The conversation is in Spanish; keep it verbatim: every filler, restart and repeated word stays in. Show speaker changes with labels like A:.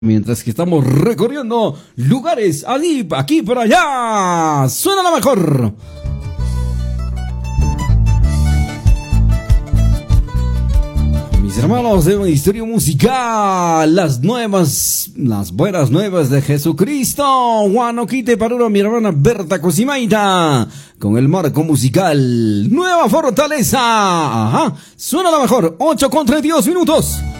A: Mientras que estamos recorriendo lugares allí, aquí, por allá. Suena la mejor. Mis hermanos de Historia Musical, las nuevas, las buenas nuevas de Jesucristo. Guanoquite Paruro, mi hermana Berta Cosimaita, con el marco musical Nueva Fortaleza. Ajá, suena la mejor, ocho con treinta y dos minutos.